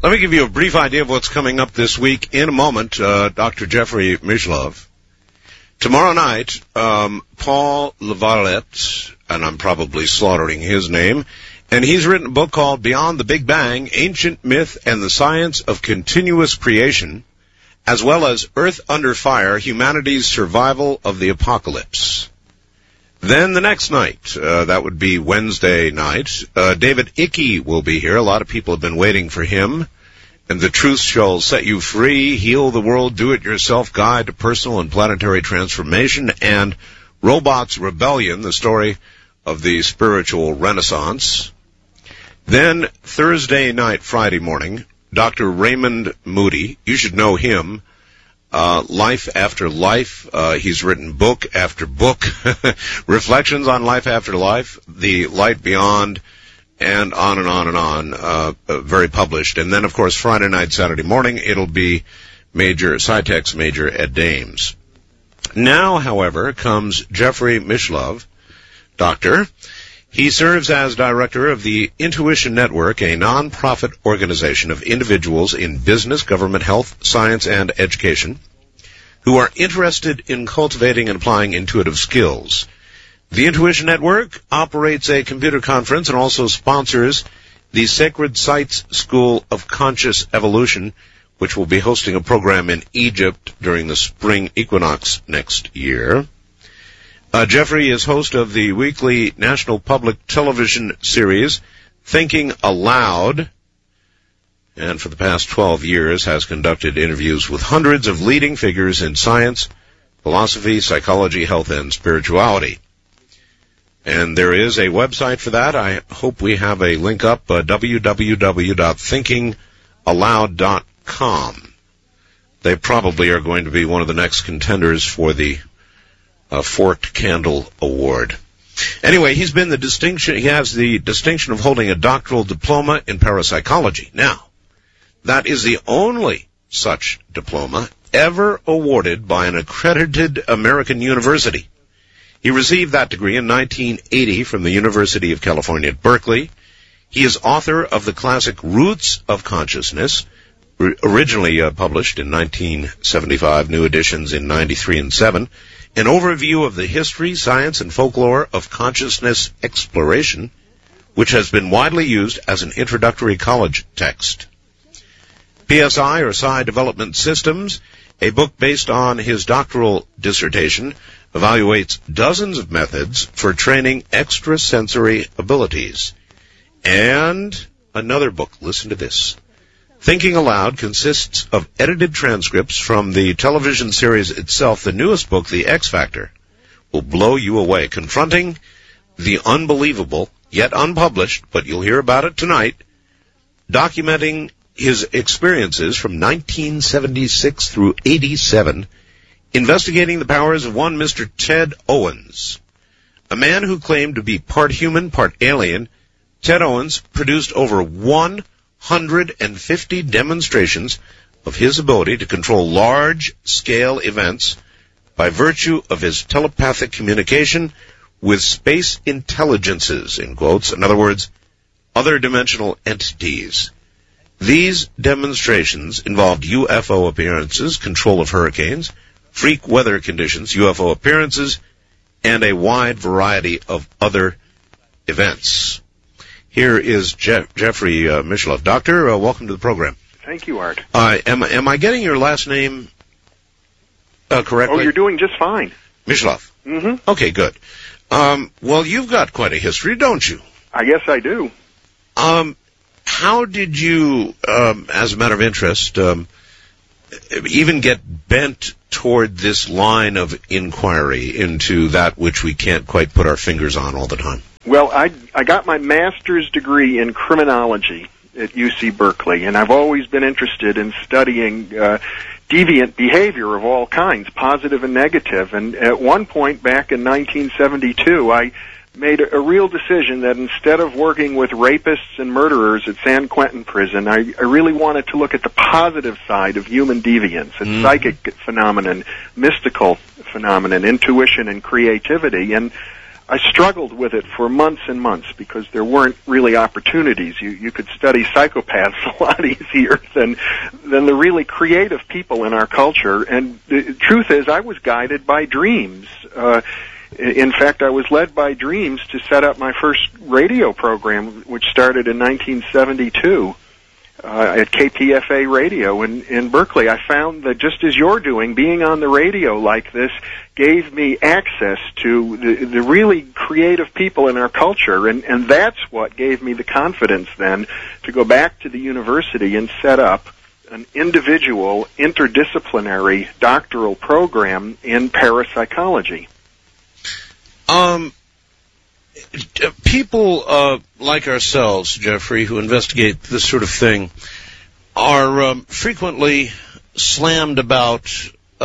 Let me give you a brief idea of what's coming up this week. In a moment, Dr. Jeffrey Mishlove. Tomorrow night, Paul Lavalette, and I'm probably slaughtering his name, and he's written a book called Beyond the Big Bang, Ancient Myth and the Science of Continuous Creation, as well as Earth Under Fire, Humanity's Survival of the Apocalypse. Then the next night, that would be Wednesday night, David Icke will be here. A lot of people have been waiting for him. And The Truth Shall Set You Free, Heal the World, Do-It-Yourself Guide to Personal and Planetary Transformation, and Robots Rebellion, the story of the spiritual renaissance. Then Thursday night, Friday morning, Dr. Raymond Moody, you should know him, Life After Life. He's written book after book, Reflections on Life After Life, The Light Beyond, and on and on and on, very published. And then, of course, Friday night, Saturday morning, it'll be SciTech's Major Ed Dames. Now, however, comes Jeffrey Mishlove, doctor. He serves as director of the Intuition Network, a non-profit organization of individuals in business, government, health, science, and education who are interested in cultivating and applying intuitive skills. The Intuition Network operates a computer conference and also sponsors the Sacred Sites School of Conscious Evolution, which will be hosting a program in Egypt during the spring equinox next year. Jeffrey is host of the weekly National Public Television series, Thinking Aloud, and for the past 12 years has conducted interviews with hundreds of leading figures in science, philosophy, psychology, health, and spirituality. And there is a website for that. I hope we have a link up, www.thinkingaloud.com. They probably are going to be one of the next contenders for the Forked Candle Award. Anyway, he has the distinction of holding a doctoral diploma in parapsychology. Now, that is the only such diploma ever awarded by an accredited American university. He received that degree in 1980 from the University of California at Berkeley. He is author of the classic Roots of Consciousness, originally published in 1975, new editions in 93 and 7, an overview of the history, science, and folklore of consciousness exploration, which has been widely used as an introductory college text. PSI, or Psi Development Systems, a book based on his doctoral dissertation, evaluates dozens of methods for training extrasensory abilities. And another book, listen to this. Thinking Aloud consists of edited transcripts from the television series itself. The newest book, The X Factor, will blow you away, confronting the unbelievable, yet unpublished, but you'll hear about it tonight, documenting his experiences from 1976 through 87, investigating the powers of one Mr. Ted Owens. A man who claimed to be part human, part alien, Ted Owens produced over 150 demonstrations of his ability to control large-scale events by virtue of his telepathic communication with space intelligences, in quotes, in other words, other dimensional entities. These demonstrations involved UFO appearances, control of hurricanes, freak weather conditions, UFO appearances, and a wide variety of other events. Here is Jeffrey Mishlove. Doctor, welcome to the program. Thank you, Art. Am I getting your last name correctly? Oh, you're doing just fine. Mishlove. Mm-hmm. Okay, good. Well, you've got quite a history, don't you? I guess I do. How did you, as a matter of interest, even get bent toward this line of inquiry into that which we can't quite put our fingers on all the time? Well, I got my master's degree in criminology at UC Berkeley, and I've always been interested in studying deviant behavior of all kinds, positive and negative. And at one point back in 1972, I made a real decision that instead of working with rapists and murderers at San Quentin Prison, I really wanted to look at the positive side of human deviance, and psychic phenomenon, mystical phenomenon, intuition and creativity. And I struggled with it for months and months because there weren't really opportunities. You could study psychopaths a lot easier than the really creative people in our culture. And the truth is, I was guided by dreams. In fact, I was led by dreams to set up my first radio program, which started in 1972 at KPFA Radio in Berkeley. I found that just as you're doing, being on the radio like this gave me access to the really creative people in our culture, and that's what gave me the confidence then to go back to the university and set up an individual, interdisciplinary doctoral program in parapsychology. People like ourselves, Jeffrey, who investigate this sort of thing, are frequently slammed about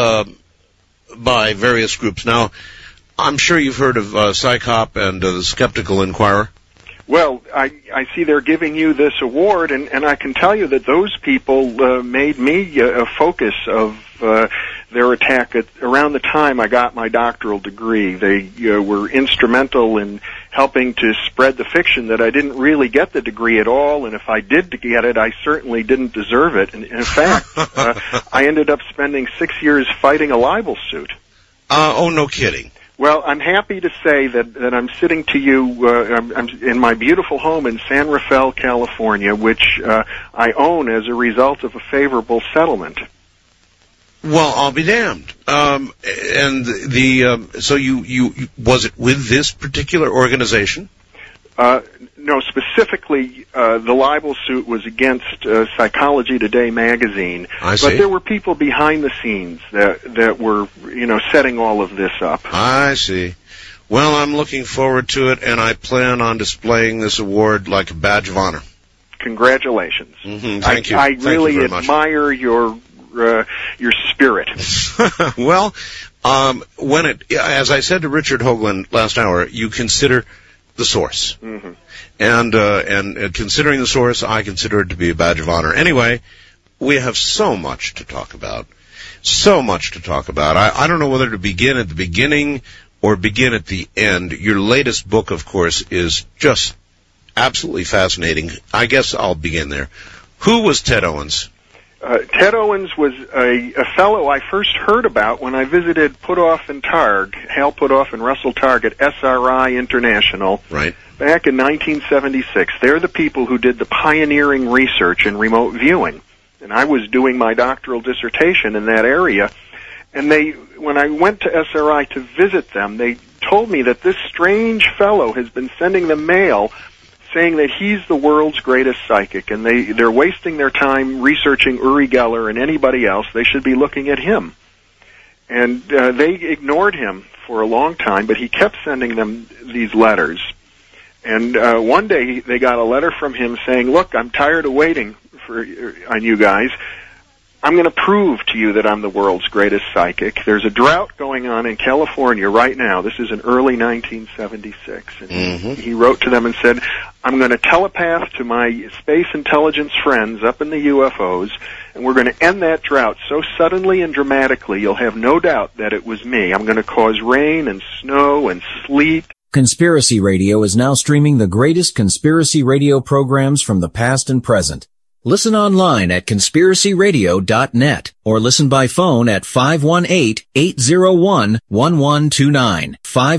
by various groups. Now, I'm sure you've heard of PsyCop and the Skeptical Inquirer. Well, I see they're giving you this award, and I can tell you that those people made me a focus of their attack around the time I got my doctoral degree. They were instrumental in helping to spread the fiction that I didn't really get the degree at all, and if I did get it, I certainly didn't deserve it. And in fact, I ended up spending 6 years fighting a libel suit. Oh, no kidding. Well, I'm happy to say that I'm sitting to you, I'm in my beautiful home in San Rafael, California, which I own as a result of a favorable settlement. Well, I'll be damned. And so you was it with this particular organization? No, specifically, the libel suit was against Psychology Today magazine. I see. But there were people behind the scenes that were, setting all of this up. I see. Well, I'm looking forward to it, and I plan on displaying this award like a badge of honor. Congratulations. Mm-hmm. Thank you. I really you very admire your spirit. Well, as I said to Richard Hoagland last hour, you consider the source. Mm-hmm. And considering the source, I consider it to be a badge of honor. Anyway, we have so much to talk about. So much to talk about. I don't know whether to begin at the beginning or begin at the end. Your latest book, of course, is just absolutely fascinating. I guess I'll begin there. Who was Ted Owens? Ted Owens was a fellow I first heard about when I visited Puthoff and Targ, Hal Puthoff and Russell Targ at SRI International. Right. Back in 1976. They're the people who did the pioneering research in remote viewing. And I was doing my doctoral dissertation in that area. And when I went to SRI to visit them, they told me that this strange fellow has been sending them mail saying that he's the world's greatest psychic, and they're wasting their time researching Uri Geller and anybody else. They should be looking at him. And they ignored him for a long time, but he kept sending them these letters. And one day they got a letter from him saying, look, I'm tired of waiting on you guys. I'm going to prove to you that I'm the world's greatest psychic. There's a drought going on in California right now. This is in early 1976. And he wrote to them and said, I'm going to telepath to my space intelligence friends up in the UFOs, and we're going to end that drought so suddenly and dramatically you'll have no doubt that it was me. I'm going to cause rain and snow and sleet. Conspiracy Radio is now streaming the greatest conspiracy radio programs from the past and present. Listen online at conspiracyradio.net or listen by phone at 518-801-1129,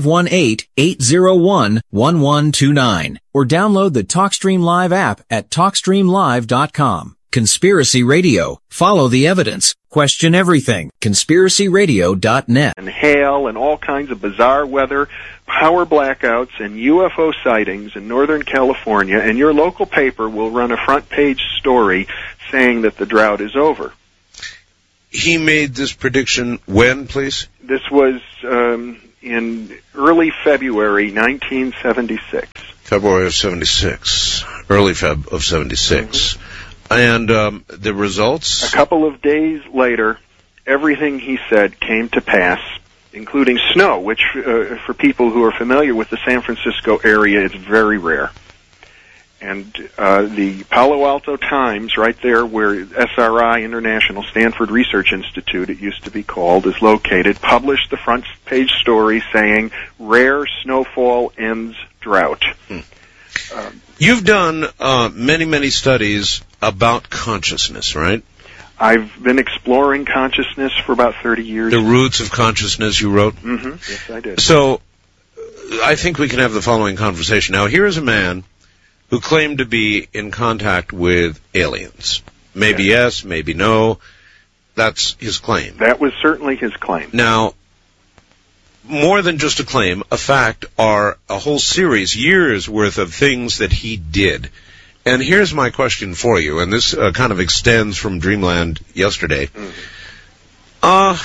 518-801-1129, or download the TalkStream Live app at TalkStreamLive.com. Conspiracy Radio. Follow the evidence. Question everything. ConspiracyRadio.net. And hail and all kinds of bizarre weather, power blackouts, and UFO sightings in Northern California, and your local paper will run a front-page story saying that the drought is over. He made this prediction when, please? This was in early February 1976. February of 76. Early Feb of 76. And the results? A couple of days later, everything he said came to pass, including snow, which for people who are familiar with the San Francisco area is very rare. And the Palo Alto Times, right there where SRI, International Stanford Research Institute, it used to be called, is located, published the front page story saying, "Rare snowfall ends drought." You've done many, many studies about consciousness, right? I've been exploring consciousness for about 30 years. The Roots of Consciousness, you wrote? Mm-hmm. Yes, I did. So, I think we can have the following conversation. Now, here is a man who claimed to be in contact with aliens. Maybe yes, maybe no. That's his claim. That was certainly his claim. Now, more than just a claim, a fact are a whole series, years worth of things that he did. And here's my question for you, and this kind of extends from Dreamland yesterday. Mm-hmm.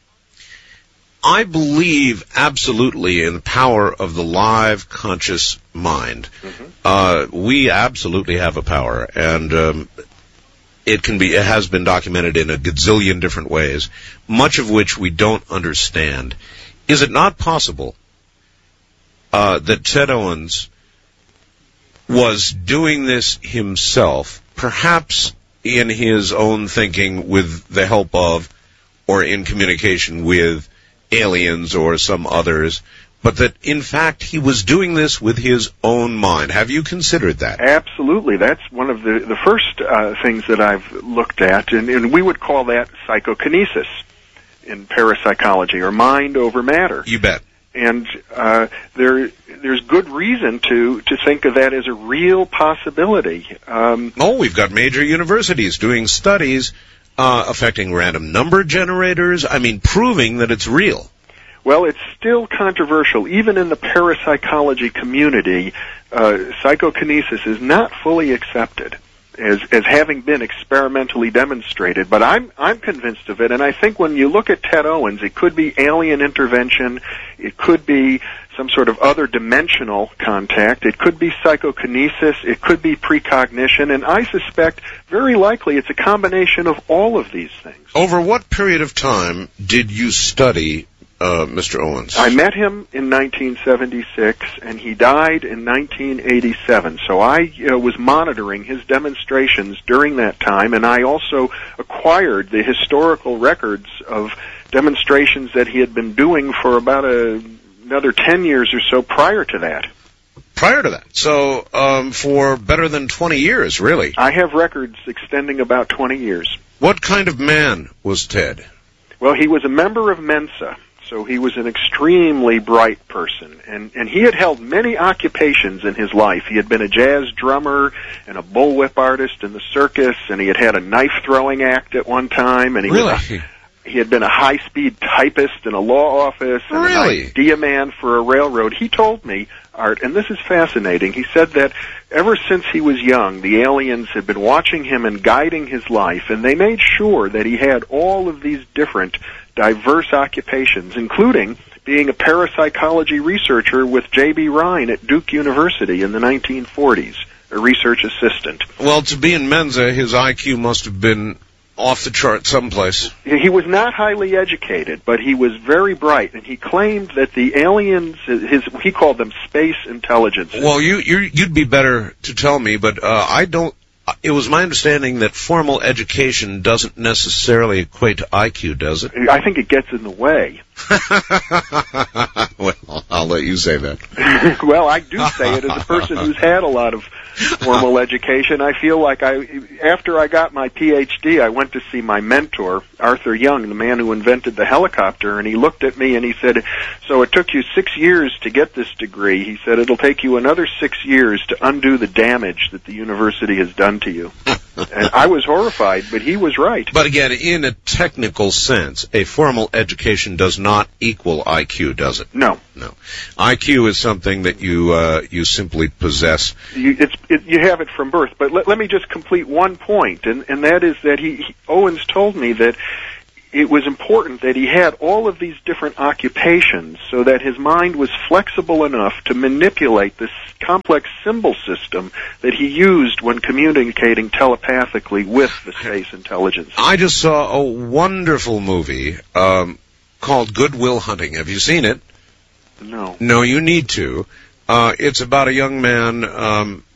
I believe absolutely in the power of the live, conscious mind. Mm-hmm. We absolutely have a power, and it has been documented in a gazillion different ways, much of which we don't understand. Is it not possible that Ted Owens was doing this himself, perhaps in his own thinking with the help of, or in communication with, aliens or some others, but that, in fact, he was doing this with his own mind? Have you considered that? Absolutely. That's one of the first things that I've looked at, and we would call that psychokinesis in parapsychology, or mind over matter. You bet. And there's good reason to think of that as a real possibility. We've got major universities doing studies affecting random number generators, proving that it's real. Well, it's still controversial. Even in the parapsychology community, psychokinesis is not fully accepted as having been experimentally demonstrated, but I'm convinced of it, and I think when you look at Ted Owens, it could be alien intervention, it could be some sort of other dimensional contact, it could be psychokinesis, it could be precognition, and I suspect very likely it's a combination of all of these things. Over what period of time did you study Mr. Owens? I met him in 1976, and he died in 1987. So I was monitoring his demonstrations during that time, and I also acquired the historical records of demonstrations that he had been doing for about another 10 years or so prior to that. Prior to that? So for better than 20 years, really? I have records extending about 20 years. What kind of man was Ted? Well, he was a member of Mensa. So he was an extremely bright person, and he had held many occupations in his life. He had been a jazz drummer and a bullwhip artist in the circus, and he had a knife-throwing act at one time, and he had been a high-speed typist in a law office, and an idea man for a railroad. He told me, Art, and this is fascinating, he said that ever since he was young, the aliens had been watching him and guiding his life, and they made sure that he had all of these different diverse occupations, including being a parapsychology researcher with J.B. Rhine at Duke University in the 1940s, a research assistant. Well, to be in Mensa, his IQ must have been off the chart someplace. He was not highly educated, but he was very bright, and he claimed that the aliens, he called them space intelligences. Well, you'd be better to tell me, but I don't. It was my understanding that formal education doesn't necessarily equate to IQ, does it? I think it gets in the way. Well, I'll let you say that. Well, I do say it as a person who's had a lot of formal education. I feel like after I got my PhD, I went to see my mentor, Arthur Young, the man who invented the helicopter, and he looked at me and he said, "So it took you 6 years to get this degree." He said, "It'll take you another 6 years to undo the damage that the university has done to you." And I was horrified, but he was right. But again, in a technical sense, a formal education does not equal IQ, does it? No. No. IQ is something that you simply possess. You have it from birth. But let me just complete one point, and that is that Owens told me that it was important that he had all of these different occupations so that his mind was flexible enough to manipulate this complex symbol system that he used when communicating telepathically with the space intelligence. I just saw a wonderful movie called Good Will Hunting. Have you seen it? No. No, you need to. It's about a young man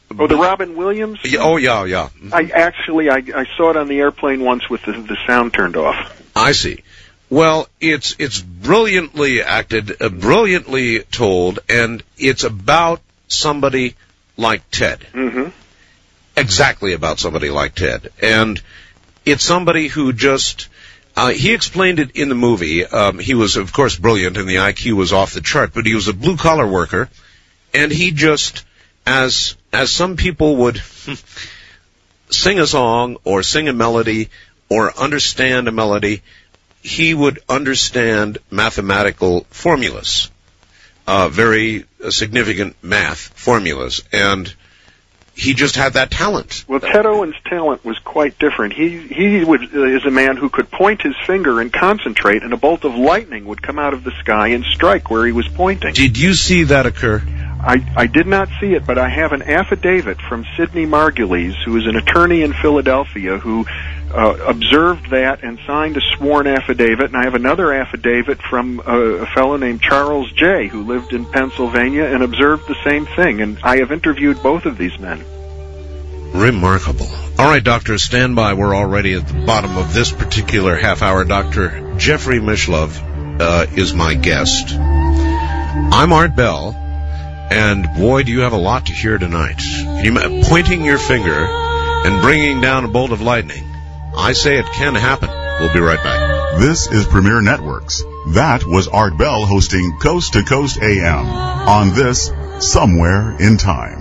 Oh, the Robin Williams? Oh, yeah. I saw it on the airplane once with the sound turned off. I see. Well, it's brilliantly acted, brilliantly told, and it's about somebody like Ted. Mm-hmm. Exactly about somebody like Ted. And it's somebody who just, he explained it in the movie. He was, of course, brilliant, and the IQ was off the chart, but he was a blue-collar worker, and he just, as some people would sing a song or sing a melody or understand a melody, he would understand mathematical formulas, very significant math formulas, and he just had that talent. Well, Ted Owen's talent was quite different. He is a man who could point his finger and concentrate, and a bolt of lightning would come out of the sky and strike where he was pointing. Did you see that occur? I did not see it, but I have an affidavit from Sidney Margulies, who is an attorney in Philadelphia, who observed that and signed a sworn affidavit, and I have another affidavit from a fellow named Charles J., who lived in Pennsylvania and observed the same thing, and I have interviewed both of these men. Remarkable. All right, doctor, stand by. We're already at the bottom of this particular half hour. Dr. Jeffrey Mishlove is my guest. I'm Art Bell, and boy, do you have a lot to hear tonight. Pointing your finger and bringing down a bolt of lightning. I say it can happen. We'll be right back. This is Premier Networks. That was Art Bell hosting Coast to Coast AM on this Somewhere in Time.